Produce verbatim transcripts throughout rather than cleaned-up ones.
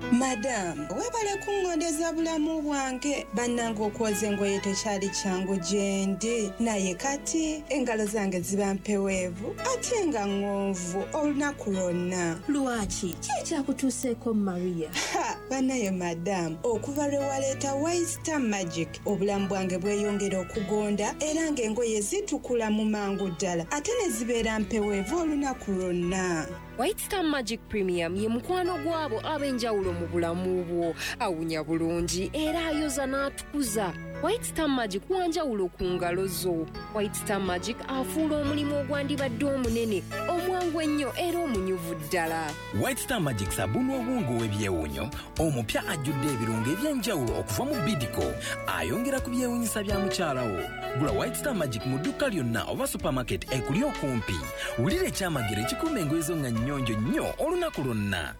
Madam, webale kungondeza bulamu bwange bannanga okwoza engoye tekyali kyangu gyendi naye kati engalo zange ziba mpeweevu ate nga ng'onvu olunaku lwonna. Lwaki? Ki ekyakutuuseeko Maria? Ha, banaye madam, okuva lwe waleeta White Star Magic obulamu bwange bweyongera okugonda era ng'engoye zitukula mu mangu ddala ate ne zibeera mpeweevu olunaku lwonna. White Star Magic Premium ye mukwano gwabo ab'enjawulo mu bulamu bwo. Awunya bulungi era ayoza n'atukuza. White Star Magic wanjawulo ku ngalo zo. White Star Magic afuula omulimu ogwandibadde omunene omwangu ennyo era omunyuvu ddala. White Star Magic sabuni obwongo w'ebyewunyo omupya ajjudde ebirungo eby'enjawulo okuva mu Bidco ayongera ku byewunyisa bya mukyalawo. Gula White Star Magic mu dduka lyonna oba supermarket ekuli okumpi. Wulira ekyamagero ekikuuma engoye zo nga nnyonjo nnyo olunaku lwonna.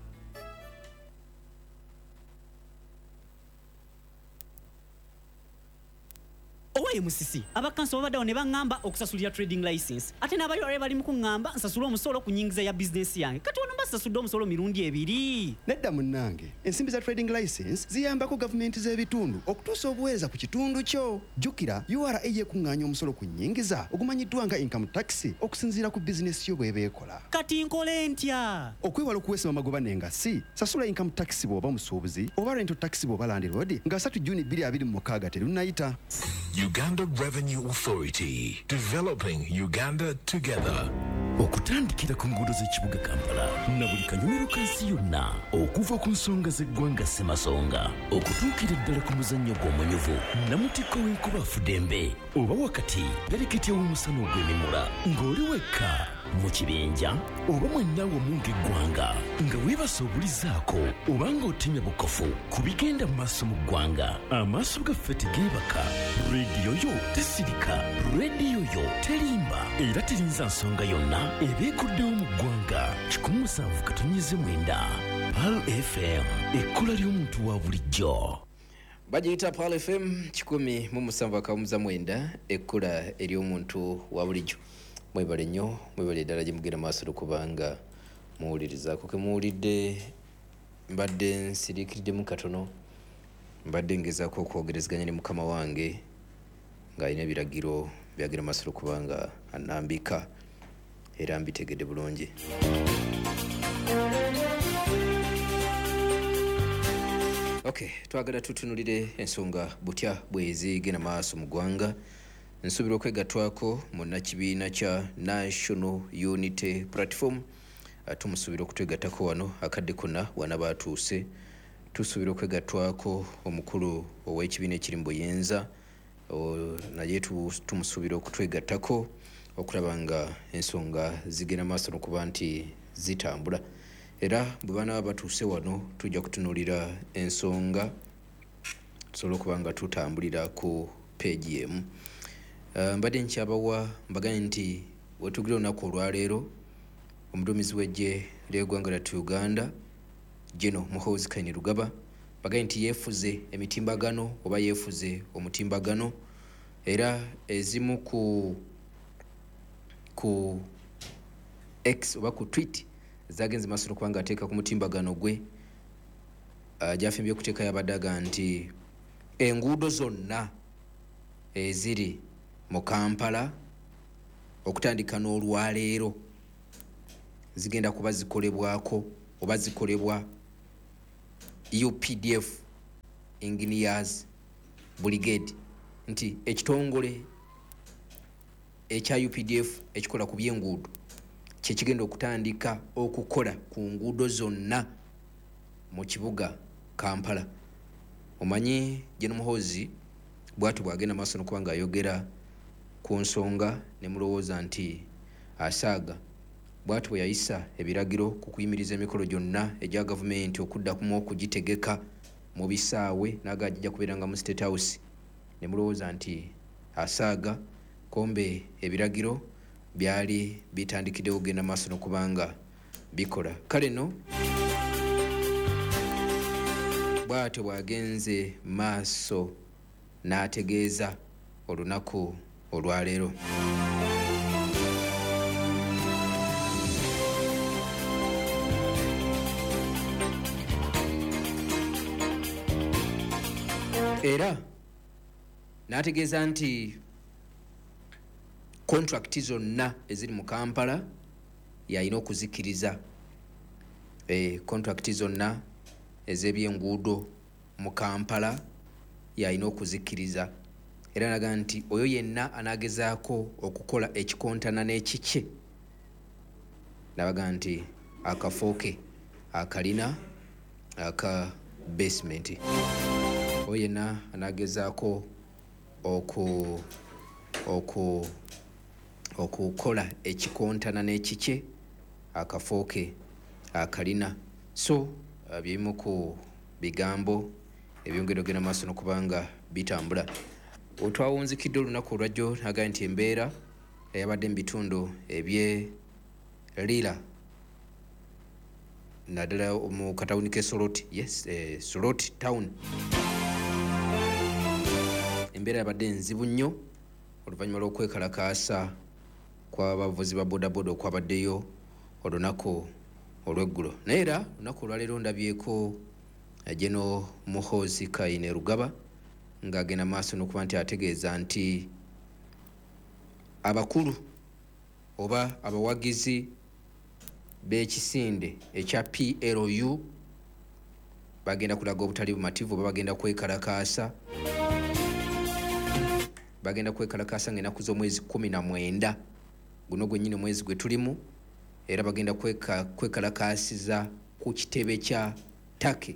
Owaye musisi abakanso babadde ne bangamba okusasulira trading license ate n'abayole bali mu kungamba nsasula omusolo ku nyingiza ya business yange kati ono basasudde omusolo mirundi ebiri. Nedda munnange ensimbi za trading license ziyambako gavumenti z'ebitundu okutuusa obuweereza ku kitundu kyo. Jjukira U R A yekunganya omusolo ku nyingiza ogumanyiddwa nga income tax okusinziira ku bizinesi yo bw'eba ekola. Kati nkole ntya? Okwewala okuweesa amagoba n'engassi sasula income tax bw'oba musuubuzi oba rental tax bw'oba landlord nga three June bbiri abiri mu mukaaga terunnayita. Uganda Revenue Authority, developing Uganda together. Okutandikira ku nguudo z'ekibuga Kampala na buli kanyomero kansi yonna okuva ku nsonga z'eggwanga Ssemasonga okutuukira ddala ku muzannyo gw'omunyuvu namutikko w'enkuba Fudembe oba wakati pereketi w'omusana ogw'emimula ng'oli wekka mu kibinja oba mwennawe omunga eggwanga nga weebasa obulizaako oba ng'otemya bukofu ku bigenda mu maaso mu ggwanga amaaso gaffe tegeebaka rediyo yo tesirika rediyo yo terimba era terinza nsonga yonna ebeekuddewo mu ggwanga kikumi musanvu katonnyeze mwenda Pal F M ekkola ly'omuntu wa bulijjo. Bagiyita Pal F M kikumi mu musanvu akawumuza mwenda ekkola ery'omuntu wa bulijjo. Mwebale nnyo mwebale ddala gye mugenda maaso okubanga muwulirizaako ke muwulidde mbadde nsiriikiddemu katono mbadde ngezaako okwogerezeganya ne mukama wange ng'alina ebiragiro byagenda maaso okubanga anambika era mbitegedde bulungi. Okay, twagala tutunulire ensonga butya bwezigenda maaso mu ggwanga. Nsuubira okwegattwako mu nakibiina kya National Unity Platform. Tumusuubira okutwegattako wano akadde konna wana baatuuse. Tusuubira okwegattwako omukulu ow'ekibiina ekiri mu Buyenza naye tumusuubira okutwegattako okulaba nga ensonga zigenda maaso n'okuba nti zitambula. Era bwe bana batuuse wano tujja kutunuulira ensonga tusobola okuba nga tutambulira ku peegi emu. Uh, mbadde nkyabawa mbaganye nti wetugira olunaku olwaleero omuduumizi w'eggye ly'eggwanga lyattu Uganda General Muhoozi Kainerugaba mbaganye nti yeefuze emitimbagano oba yeefuze omutimbagano era ezimu ku ku X oba ku tweet zagenze maaso okubanga ateeka ku mutimbagano gwe uh, gyafimbye okuteeka yabadaga nti enguudo zonna eziri mu Kampala okutandika n'olwaleero zigenda kuba zikolebwako oba zikolebwa U P D F Engineers Brigade nti ekitongole ekya U P D F ekikola ku by'enguudo kye kigenda okutandika okukola ku nguudo zonna mu kibuga Kampala. Omanyi General Muhoozi bwatu bwagenda maaso n'okuba ng'ayogera ku nsonga ne mulowooza nti asaaga bwatu bwe yayisa ebiragiro ku kuyimiriza emikolo gyonna egya gavumenti okuddamu okugitegeka mu bisaawe n'aga ajja kubeeranga mu State House ne mulowooza nti asaaga kombe ebiragiro byali bitandikidde okugenda maaso n'okuba nga bikola. Kale no bwatu bwagenze maaso n'ategeeza olunaku olwaleero. era n'ategeeza nti contract zonna eziri mu Kampala yalina okuzikiriza. E, contract zonna ez'ebyenguudo mu Kampala yalina okuzikiriza era naga nti oyo yenna anagezaako okukola ekikontana n'ekikye nabaga nti akafo ke akalina aka basement. Oyo yenna anagezaako oku oku okukola ekikontana n'ekikye akafo ke akalina. So uh, bimu ku bigambo ebyongera ogenda maaso n'okubanga bitambula. Otwawunzikidde olunaku olwajjo naga nti embeera eyabadde mu bitundu ebye Lira naddala mu katawuni ke Soroti, yes, eh, Soroti town, embeera yabadde nzibu nnyo oluvannyuma lw'okwekalakaasa kw'abavuzi ba bodaboda okwabaddeyo olunaku olw'eggulo. Naye era olunaku olwaleero ndabyeko Jeno Muhoozi Kaine Rugaba ng'agenda maaso n'okuba nti ategeeza nti abakulu oba abawagizi b'ekisinde ekya P L U bagenda kulaga obutali bumativu oba bagenda kwekalakaasa bagenda kwekalakaasa ng'ennaku z'omwezi kumi na mwenda guno gwennyini omwezi gwe tulimu, era bagenda kweka kwekalakaasiza ku kitebe kya Take.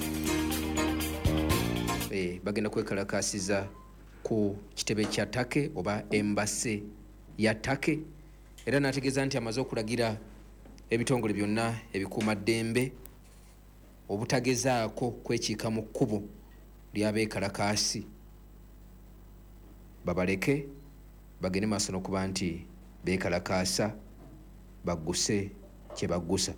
E, bagenda kwekalakaasiza ku kitebe kya Take oba embase ya Take, era n'ategeeza nti amaze okulagira ebitongole byonna ebikuuma ddembe obutagezaako kwekiika mu kkubo ly'abeekalakaasi babaleke bagende maaso n'okuba nti beekalakaasa bagguse kye baggusa.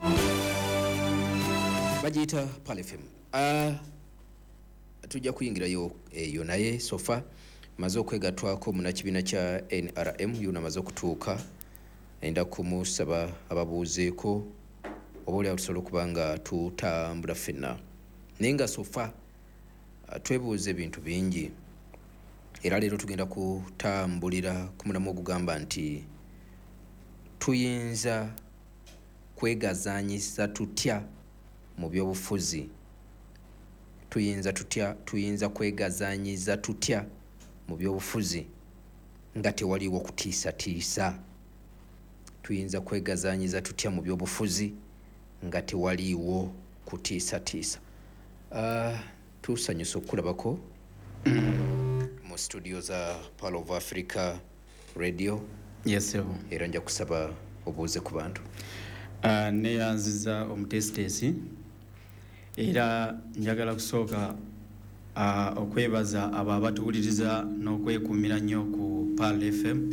Bagiyita Pal F M. Uh, tujja kuyingirayo eyo naye sofa maze okwegattwako munakibiina kya N R M yuna maze okutuuka enda kumusaba ababuuzeeko oba oli atusobola okuba nga tutambula ffenna. Naye nga sofa uh, twebuuza ebintu bingi era leero tugenda kutambulira ku mulamwa ogugamba nti tuyinza kwegazaanyiza tutya mu byobufuzi. Tuyinza tutya tuyinza kwegazaanyiza tutya mu byobufuzi nga tewaliwo kutiisatiisa. Tuyinza kwegazaanyiza tutya mu byobufuzi nga tewaliwo kutiisatiisa. Uh, tusanyusa okulabako mu studio za Pearl of Africa Radio. Yes, sir. Era nja kusaba obuuze ku bantu. Uh, neyanziza omutesitesi era njagala kusooka uh, okwebaza abo abatuwuliriza n'okwekuumira nnyo ku Pearl F M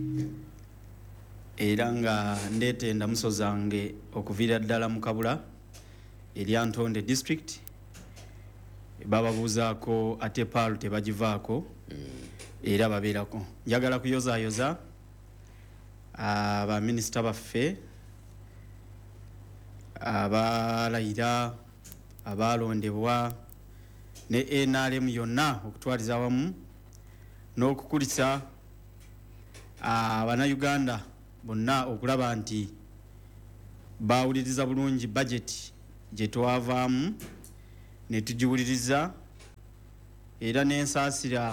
era nga ndeetenda muso zange okuviira ddala mu Kabula erya Ntonde district bababuuzaako ate Pearl tebagivaako era babeerako. Njagala kuyozaayoza abaminisita baffe abalayira abalondebwa ne N R M yonna okutwaliza awamu n'okukulisa abannayuganda bonna okulaba nti bawuliriza bulungi budget gye twavaamu ne tugiwuliriza era n'ensaasira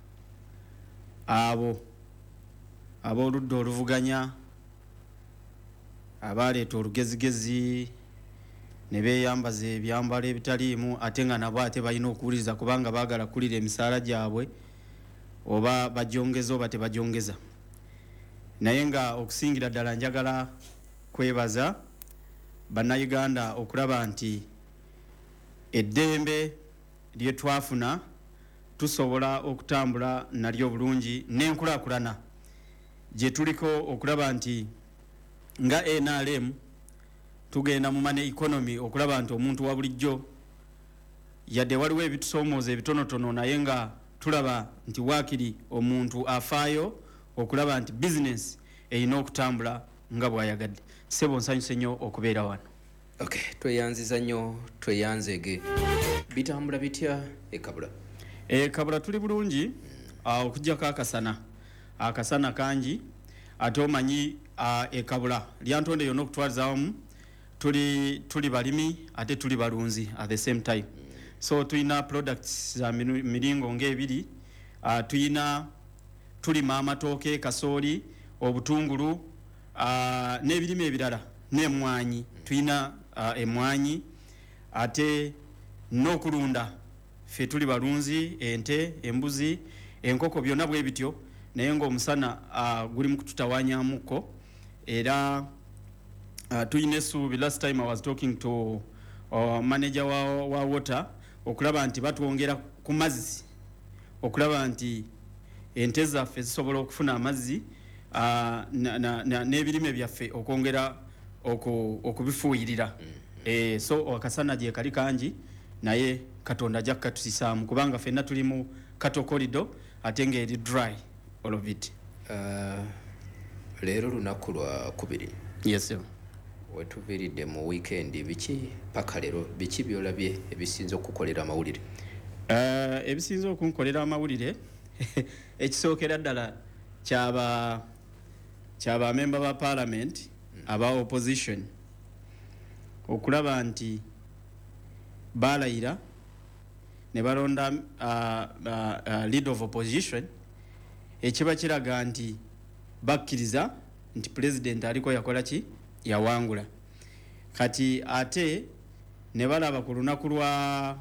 abo ab'oludda oluvuganya abaleeta olugezigezi ne beeyambaza ebyambalo ebitaliimu ate nga nabo ate balina okuwuliriza kubanga baagala kulira emisaala gyabwe oba bajongeza oba tebajongeza. Naye nga okusingira ddala njagala kwebaza bannayuganda okulaba nti eddembe lye twafuna tusobola okutambula nalyo bulungi n'enkulaakulana gye tuliko okulaba nti nga N R M tugenda mu mane economy okulaba nti omuntu wa bulijjo yadde waliwo ebitusoomooza ebitonotono naye nga tulaba nti waakiri omuntu afaayo okulaba nti business erina okutambula nga bw'ayagadde. Ssebo nsanyuse nnyo okubeera wano. Okay, tweyanziza nnyo tweyanzege. Bitambula bitya e Kabula? e kabula tuli bulungi uh, okujjako akasana akasana kangi ate omanyi uh, e kabula lyantonde yonna okutwaliza wamu tuli tuli balimi ate tuli balunzi at the same time so tuyina products za miringo ng'ebiri uh, tuyina tulima amatooke kasooli obutungulu uh, n'ebirime ebirala n'emmwanyi tuyina uh, emmwanyi ate n'okulunda ffe tuli balunzi ente embuzi enkoko byonna bwe bityo naye ng'omusana uh, guli mu kututawanyamuko era uh, tuyina essuubi last time I was talking to uh, manager wa, wa water okulaba nti batwongera ku mazzi okulaba nti ente zaffe zisobola okufuna amazzi uh, n'ebirime byaffe okwongera okubifuuyirira mm. eh, so akasana gye kali kangi naye katonda ajja kukatusisaamu kubanga ffenna tuli mu kato corridor ate ng'eri dry all of it. Uh, leero lunaku lwa kubiri. Yes sir. Wetuviridde mu weekend biki paka leero biki byolabye ebisinza okukolera amawulire? Uh, ebisinza okunkolera amawulire ekisookera ddala kyaba kyaba member ba parliament mm. aba opposition okulaba nti balayira ne balonda uh, uh, uh, lead of opposition ekiba kiraga nti bakkiriza nti president aliko yakola ki yawangula kati ate ne balaba ku lunaku lwa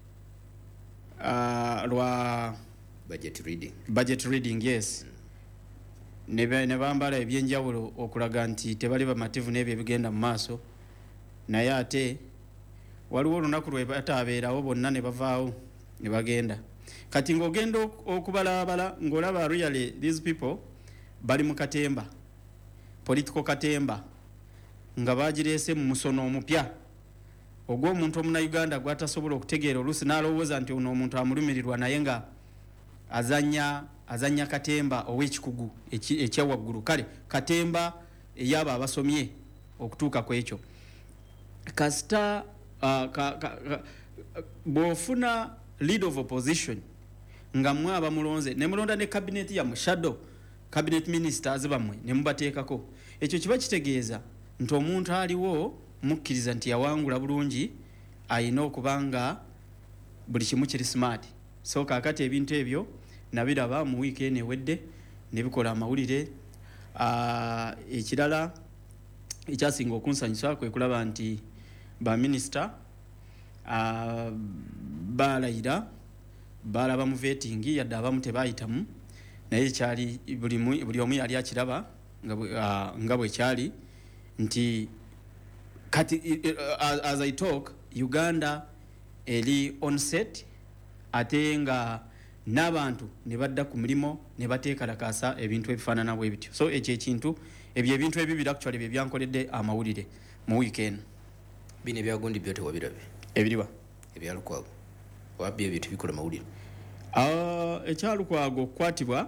uh, lwa budget reading budget reading yes mm. ne ne bambala ebyenjawulo okulaga nti tebali bamativu n'ebyo ebigenda mu maaso naye ate waliwo olunaku lwe bataabeerawo bonna ne bavaawo ne bagenda kati ng'ogenda okubalabala ng'olaba really these people bali mu katemba political katemba nga bagireese mu musono omupya ogw'omuntu omunayuganda gwatasobola okutegeera oluusi n'alowooza nti ono omuntu amulumirirwa naye nga azanya azanya katemba ow'ekikugu ekyawaggulu kale katemba eyaba abasomye okutuuka ku ekyo kasita uh, ka, ka, ka, bw'ofuna lead of opposition nga mmwe abamulonze ne mulonda ne cabinet ya mushadow cabinet ministers bammwe ne mubateekako ekyo kiba kitegeeza nti omuntu aliwo mukkiriza nti yawangula bulungi ayina okubanga buli kimu kiri smart so kaakati ebintu ebyo nabiraba mu weekend ewedde ne bikola amawulire uh, ekirala ekyasinga okunsanyusa kwe kulaba nti ba minister uh, balayira balaba mu vetting yadde abamu tebayitamu naye kyali buli buli omu yali akiraba nga uh, nga bwe kyali nti kati uh, as I talk Uganda eri on set ate nga n'abantu ne badda ku mulimo ne bateekalakasa ebintu ebifaanana bwe bityo so ekyo ekintu ebyo ebintu ebibira actually bye byankoledde amawulire mu weekend bino ebyagundi byo tewabirabe ebiriwa ebyalukwago wabye ebyo tebikola mawulire uh, ekyalukwago okukwatibwa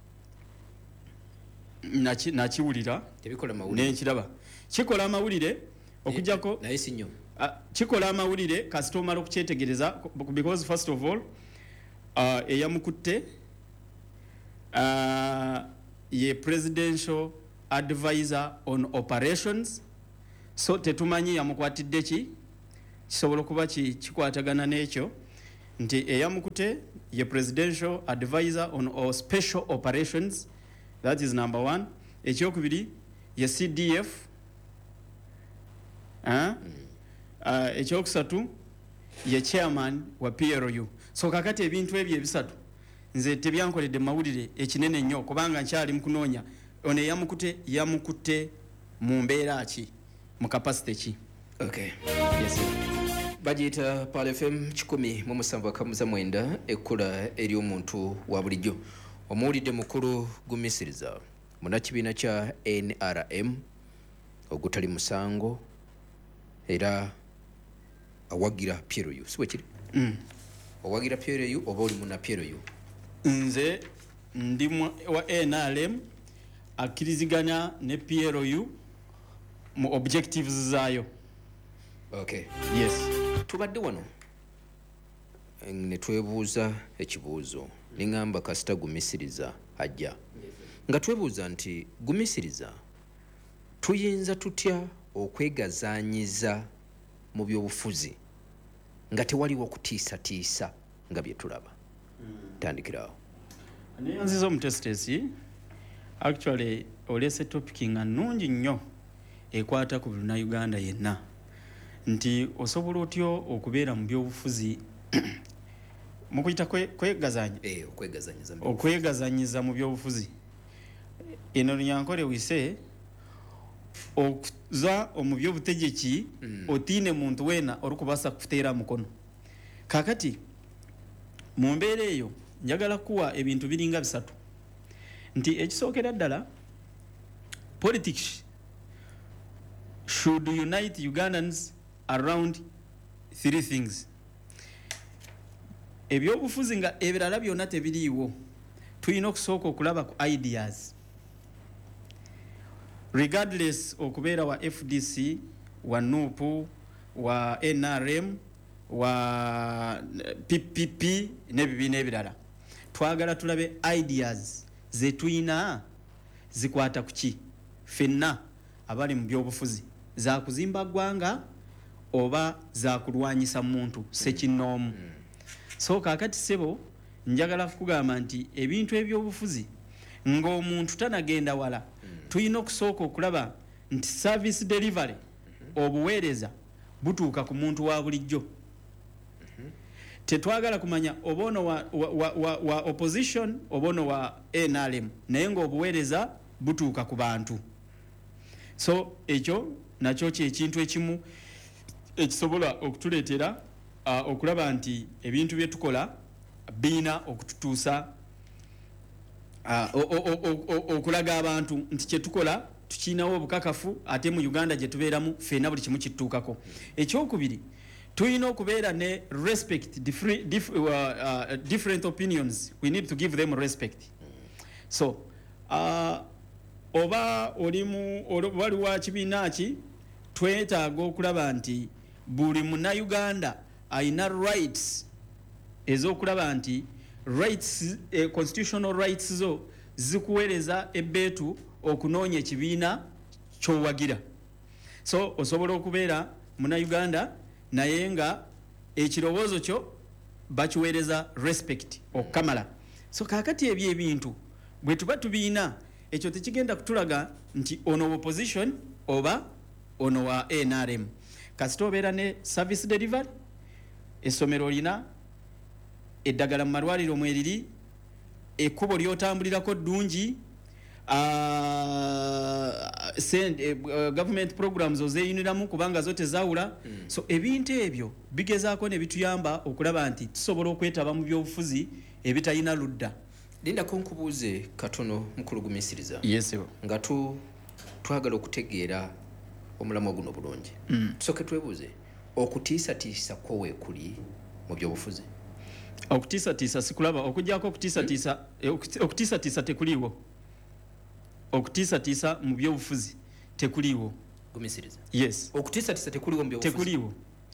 naki nakiwulira tebikola mawulire n'ekiraba kikola amawulire okujjako naye si nnyo uh, kikola amawulire kasita omala okukyetegereza because first of all uh, eyamukutte uh, ye presidential advisor on operations so tetumanyi yamukwatidde ki kisobola okuba kikwatagana n'ekyo nti eyamukute ye presidential advisor on all special operations that is number one ekyokubiri ye C D F uh, mm. uh, ekyokusatu ye chairman wa P R U so kakati ebintu ebyo ebisatu nze tebyankoledde mawulire ekinene nnyo kubanga nkyali mu kunoonya ono eyamukute yamukute mu mbeera ki mu capacity ki okay yes bagiyita Pal F M kikumi mu musanvu akamuza mwenda ekkula eri omuntu wa bulijjo omuwulidde mukulu gumisiriza munakibiina kya N R M ogutali musango era awagira P R U siwe kiri mm. owagira P R U oba oli muna P R U nze ndi wa N R M akiriziganya ne P R U mu objectives zaayo okay yes tubadde wano ne twebuuza ekibuuzo niŋŋamba kasita gumisiriza ajja nga twebuuza nti gumisiriza tuyinza tutya okwegazaanyiza mu byobufuzi nga tewaliwo kutiisatiisa nga bye tulaba tandikirawo neyanziza omutesitesi actually olese topiki nga nnungi nnyo ekwata ku Uganda yenna nti osobola otyo okubeera mu byobufuzi mukuyita kwegazanya okwegazanyiza mu byobufuzi eno nyankole wise okuza omu byobutegeki otiine muntu weena orikubasa kuteera mukono kakati mu mbeera eyo njagala kuwa ebintu biringa bisatu nti ekisookera ddala politics should unite Ugandans around three things. Ebyobufuzi nga ebirala byonna tebiriiwo tulina okusooka okulaba ku ideas regardless okubeera wa F D C wa N U P wa N R M wa P P P n'ebibiina ebirala twagala tulabe ideas ze tulina zikwata ku ki ffenna abali mu byobufuzi za kuzimba ggwanga oba za kulwanyisa muntu sekinnoomu so kakati sebo njagala kugamba nti ebintu ebyobufuzi ng'omuntu tanagenda wala tulina okusooka okulaba nti service delivery obuweereza butuuka ku muntu wa bulijjo tetwagala kumanya obono wa, wa, wa, wa, wa opposition obono wa N R M naye ng'obuweereza butuuka ku bantu so ekyo nakyo kyekintu ekimu ekisobola okutuleetera uh, okulaba nti ebintu bye tukola biina okututuusa uh, okulaga abantu nti kye tukola tukinawo obukakafu ate mu Uganda gye tubeeramu ffenna buli kimu kituukako ekyokubiri tulina okubeera ne respect different, dif, uh, uh, different opinions we need to give them respect so uh, oba olimu wali wa kibiina ki twetaaga okulaba nti buli munnauganda ayina rights ez'okulaba nti rights eh, constitutional rights zo zikuweereza ebbeetu okunoonya ekibiina ky'owagira so osobola okubeera munnauganda naye nga ekirowoozo kyo bakiweereza respect okukamala so kakati ebyo ebintu bwe tuba tubiina ekyo tekigenda kutulaga nti ono opposition oba ono wa N R M kasita obeera ne service delivery essomero lina eddagala mu malwaliro mweriri ekkubo lyotambulirako ddungi uh, send, uh, government programs ozeyuniramu kubanga zo tezaawula mm. so ebintu ebyo bigezaako ne bituyamba okulaba nti tusobola okwetaba mu byobufuzi ebitalina ludda linda konkubuuze katono mukulu gumisiriza yes nga tu twagala okutegeera omulamwa guno bulungi mm. tusoke twebuuze okutiisatiisa kwo weekuli mu byobufuzi okutiisatiisa sikulaba okujjako okutiisatiisa mm. okutiisatiisa tekuliiwo okutiisatiisa mu byobufuzi tekuliiwo gumisiriza yes okutiisatiisa tekuliiwo mu byobufuzi tekuliiwo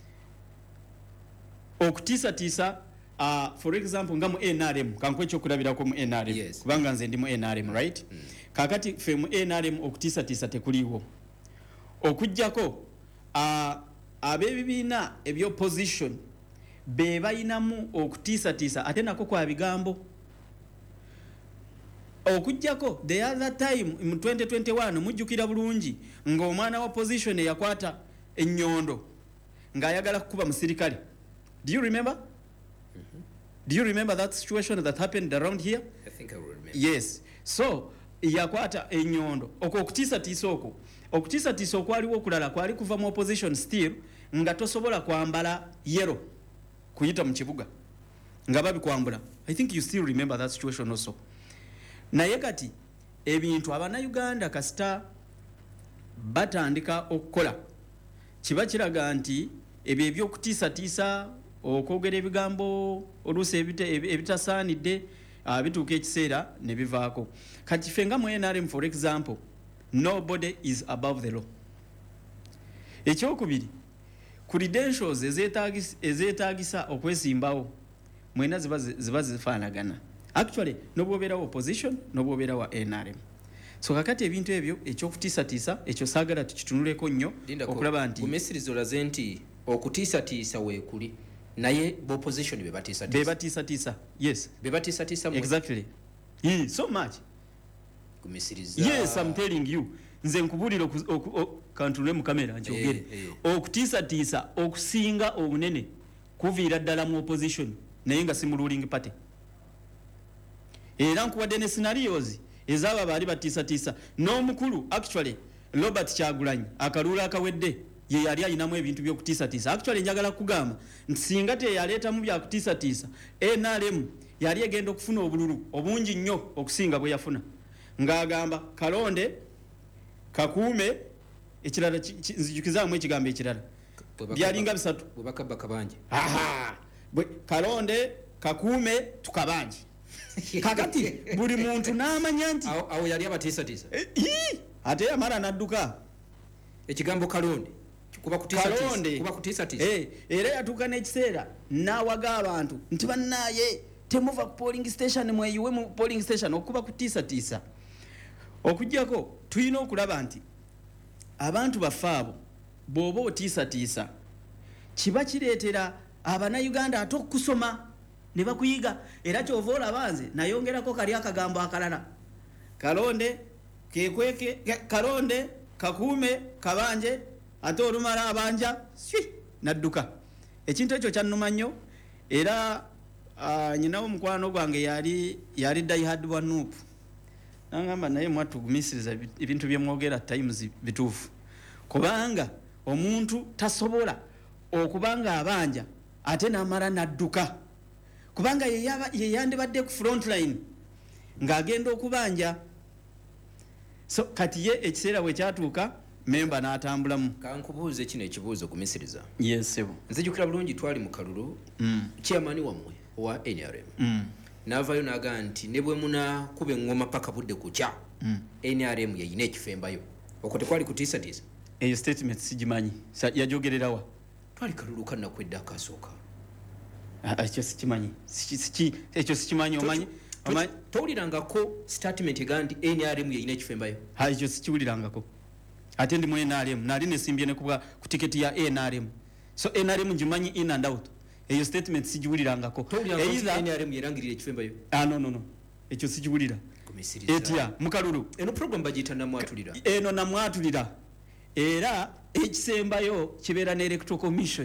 okutiisatiisa uh, for example nga mu N R M kankwe ekyokulabirako mu N R M yes. kubanga nze ndi mu N R M right mm. kakati fe mu N R M okutiisatiisa tekuliiwo okujjako uh, ab'ebibiina eby'opposition be bayinamu okutiisatiisa ate nako kwa bigambo okujjako the other time mu twenty twenty-one mujjukira bulungi ng'omwana wa opposition eyakwata ennyondo ng'ayagala kukuba musirikale do you remember mm-hmm. do you remember that situation that happened around here I think I will remember yes so yakwata ennyondo okwo okutiisatiisa okwo okutiisatiisa okwaliwo okulala kwali kuva mu opposition still nga tosobola kwambala yero kuyita mu kibuga nga babikwambula I think you still remember that situation also naye kati ebintu abannayuganda kasita batandika okukola kiba kiraga nti ebyo ebyokutiisatiisa okwogera ebigambo oluusi ebitasaanidde bituuka ekiseera ne bivaako kati ffe nga mu N R M for example nobody is above the law ekyokubiri credentials ezeetaagisa okwesimbawo mwena ziba ziba zifaanagana actually nobwobeerawo opposition nobwobeerawo N R M. So kakati ebintu ebyo ekyokutiisatiisa ekyo saagala tukitunuleko nnyo okulaba nti bumisirizo olaze nti okutiisatiisa weekuli naye b'opposition be batiisatiisa be batiisatiisa yes be batiisatiisa exactly yeah, so much kumisiriza yes I'm telling you nze nkubulira kantunule mu kamera nkyogere okutiisatiisa okusinga obunene kuviira ddala mu opposition naye nga si mu ruling party era nkuwadde ne scenarios ezaba bali batiisatiisa n'omukulu actually Robert Kyagulanyi akaluula akawedde ye yali ayinamu ebintu by'okutiisatiisa actually njagala kugamba nti singa teyaleetamu byakutiisatiisa N R M yali egenda okufuna obululu obungi nnyo okusinga bwe yafuna ng'agamba kalonde kakuume ekirala nzijukizaamu ekigambo ekirala byalinga bisatu bwe bakabba kabanje aha bwe kalonde kakuume tukabanje kakati buli muntu n'amanya nti awo yali abatiisatiisa ate yamala n'adduka ekigambo kalonde kuba kutiisatiisa kuba kutiisatiisa eh era yatuuka n'ekiseera n'awaga abantu nti bannaaye temuva ku polling station mweyiwe mu polling station okuba kutiisatiisa okujjako tulina okulaba nti abantu baffe abo bw'oba otiisatiisa kiba kireetera abannayuganda ate okusoma ne bakuyiga era kyova olaba nze nayongerako kali akagambo akalala kalonde kekweke kalonde kakuume kabanje ate olumala abanja swi nadduka ekintu ekyo kyannuma nnyo era uh, nyinawo mukwano gwange yali yali diehard wa Nuupu nangamba naye mwatugumisiriza ebintu byemwogera times bituufu kubanga omuntu tasobola okubanga abanja ate namala nadduka kubanga ye yandibadde ku front line ng'agenda okubanja so kati ye ekiseera bwe kyatuuka memba n'atambulamu. Kankubuuze kino ekibuuzo kumisiriza. Yes sebo. Nzijukira bulungi twali mu kalulu mm. chairman wamwe wa N R M mm. n'avaayo n'aga nti ne bwe muna kuba engoma paka budde kukya mm. N R M yayina ekifembayo okwo tekwali kutiisatiisa eyo statement sigimanyi yajogererawa twali kalulu kanna kwedda akasooka ekyo sikimanyi ekyo sikimanyi omanyi towulirangako statement ega nti N R M yayina ekifembayo ekyo sikiwulirangako ate ndi mu N R M nali nesimbye ne kuba ku tiketi ya N R M so N R M ngimanyi in and out eyo statement sigiwulirangako either N R M yerangirira ekifembayo ah no no no ekyo sikiwulira kumisiriza etia mukalulu eno program bagita namwatulira eno namwatulira era ekisembayo kibeera ne electoral commission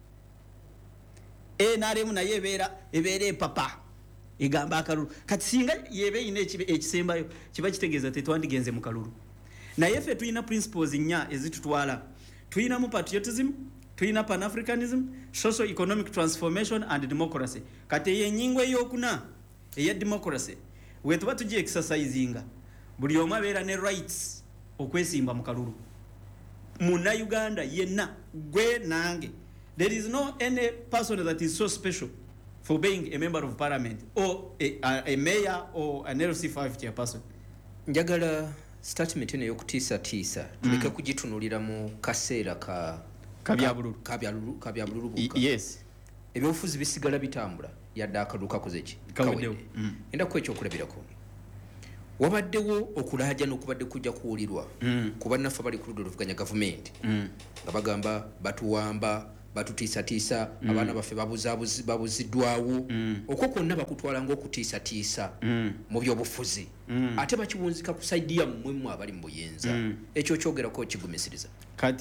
N R M naye ebeera ebeera papa egamba akalulu kati singa yebe ine ekisembayo kiba kitegeeza tetwandigenze mu kalulu naye ffe tulina principles nnya ezitutwala tulina mu patriotism tulina pan-africanism social economic transformation and democracy kati yenyingo eyokuna eya democracy wetuba tuji exercisinga buli omu abeera ne rights okwesimba mu kalulu muna Uganda yenna gwe nange there is no any person that is so special for being a member of parliament or a, a, a mayor or an L C five chairperson. Njagala statement eno yokutiisa tiisa tuleke mm. kugitunulira mu kaseera ka kabyabululu kabyabululu kabyabululu buka yes ebyofuzi bisigala bitambula yadde akaluka kozeeki kaweddewo mm. enda ku ekyokulabirako wabaddewo okulaaja n'okubadde kujja kuwulirwa mm. kuba naffe bali ku ludda oluvuganya gavumenti mm. nga bagamba batuwamba batutiisatiisa mm. abaana baffe babuziddwawo mm. okwo kwonna bakutwala ng'okutiisatiisa mm. mu byobufuzi mm. ate bakiwunzika ku saidi yammwe mmwe abali mu buyinza mm. ekyo kyogerako kigumisiriza kati